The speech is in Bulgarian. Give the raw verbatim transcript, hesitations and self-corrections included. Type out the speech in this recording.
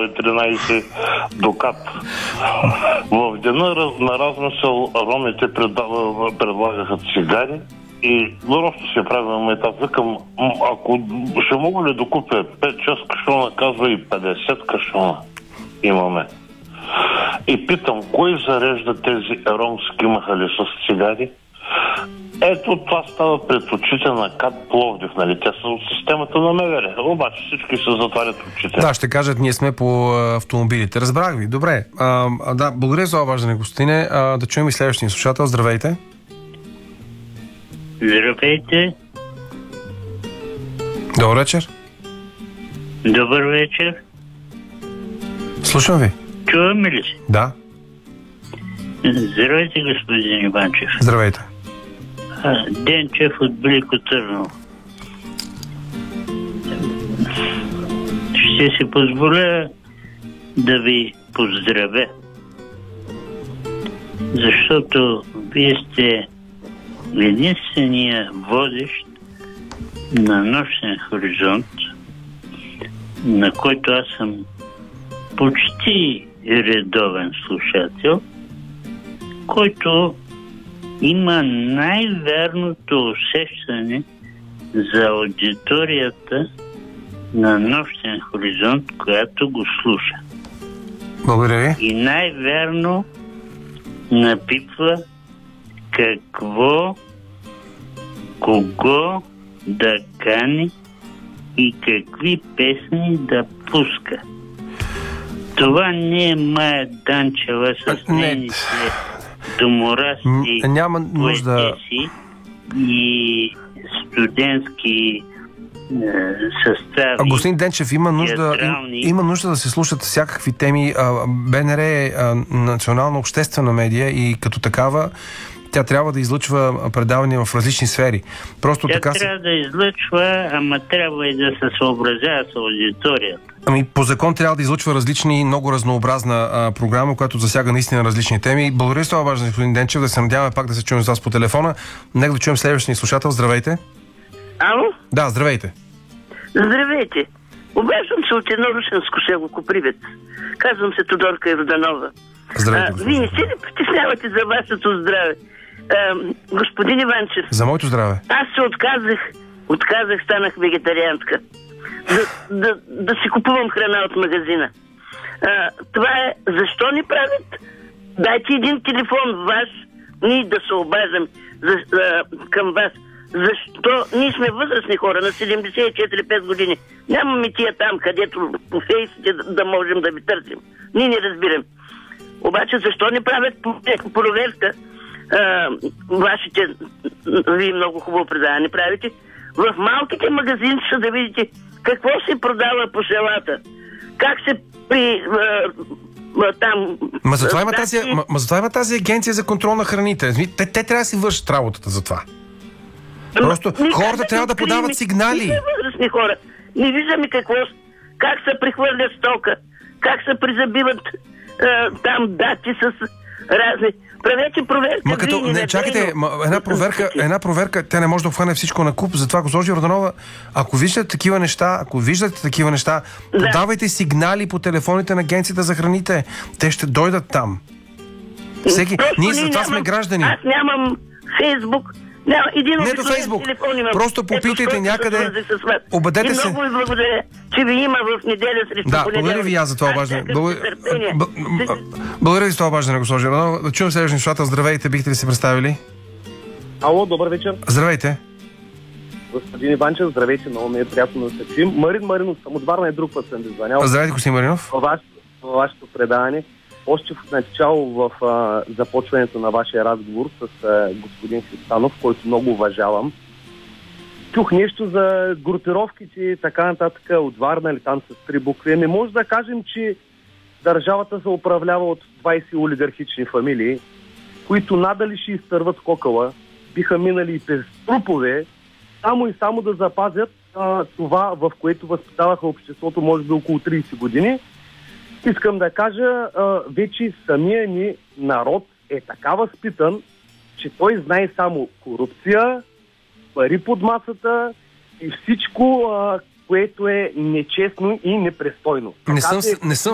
и тринайсет дукат. В деня на размисъл ромите предлагаха цигари и просто си правим етап. Викам, ако ще мога ли да купя пет-шест кашона, казва и петдесет кашона имаме. И питам, кой зарежда тези ромски махали с цигари? Ето това става пред очите на КАТ Пловдив, нали? Те са от системата на МВР. Обаче всички се затварят очите. Да, ще кажат, ние сме по автомобилите. Разбрах ви. Добре. А, да, благодаря за обаждане, господине. А, да чуем и следващия слушател. Здравейте. Здравейте. Добър вечер. Добър вечер. Слушам ви. Чуваме ли се? Да. Здравейте, господин Иванчев. Здравейте. А, Денчев от Велико Търново. Ще си позволя да ви поздравя, защото вие сте единствения водещ на Нощен хоризонт, на който аз съм почти редовен слушател, който има най-верното усещане за аудиторията на Нощен хоризонт, която го слуша. Благодаря ви. И най-верно напипва какво, кого да кани и какви песни да пуска. Това не е Мая Данчева с нейните доморасти няма нужда поетеси и студентски е, състави. А, господин Денчев, има нужда, театрални... има нужда да се слушат всякакви теми. БНР е национална обществена медия и като такава тя трябва да излъчва предавания в различни сфери. Просто тя така трябва се... да излъчва, ама трябва и да се съобразява с аудиторията. Ами, по закон трябва да излъчва различни, много разнообразна а, програма, която засяга наистина различни теми. Благодаря за това важно, господин Денчев, да се надяваме пак да се чуем с вас по телефона. Нека да чуем следващия слушател. Здравейте. Ало? Да, здравейте. Здравейте. Обаждам се от едно русенско село Копривец. Казвам се Тодорка Йорданова. Здравейте. А, вие не се ли притеснявате за вашето здраве? А, господин Иванчев. За моето здраве. Аз се отказах, отказах, станах вегетарианска. Да, да, да си купувам храна от магазина. А, това е, защо ни правят? Дайте един телефон ваш, ние да се обаждам за, а, към вас. Защо? Ние сме възрастни хора на седемдесет и четири-пет години. Нямаме тия там, където по фейсите да, да можем да ви търсим. Ние не разбирам. Обаче защо не правят проверка? А, вашите, вие много хубаво предаване правите. В малките магазини са да видите какво се продава по селата. Как се при... А, а, там... Ма затова има тази, ма, ма затова има тази агенция за контрол на храните. Те, те трябва да си вършат работата за това. Просто не, хората да трябва да подават сигнали. Ние възрастни хора. Не виждаме какво, как се прихвърлят стока, как се призабиват а, там дати с разни... Правете проверка. Ма като, не, не чакайте, ма, една проверка, една проверка, тя не може да обхване всичко на куп, затова госпожо Йорданова, ако виждате такива неща, ако виждате такива неща, да. Подавайте сигнали по телефоните на агенцията за храните. Те ще дойдат там. Всеки, ние за това сме граждани. Аз нямам Фейсбук. Няма, един не до Фейсбук. Просто попитайте някъде. Обадете се. И много ви благодаря, че ви има в неделя срещу да, благодаря ви аз за това обаждане. Благодаря ви за това обаждане, госпожо. Да чуем следващия слушател. Здравейте, бихте ли се представили? Ало, добър вечер. Здравейте. Господин Иванчев, здравейте, много ми е приятно да се чуем. Марин Маринов, съм от Варна и друг път съм ви звънял. Здравейте, господин Маринов. Във вашето, вашето предаване. Още в начало в а, започването на вашия разговор с а, господин Христанов, който много уважавам, чух нещо за групировките и така нататък от Варна или там с три букви. Не може да кажем, че държавата се управлява от двайсет олигархични фамилии, които надали ще изтърват кокала, биха минали и през трупове, само и само да запазят а, това, в което възпитаваха обществото, може би около трийсет години. Искам да кажа, вече самия ни народ е така възпитан, че той знае само корупция, пари под масата и всичко, което е нечестно и непристойно. Не съм, не съм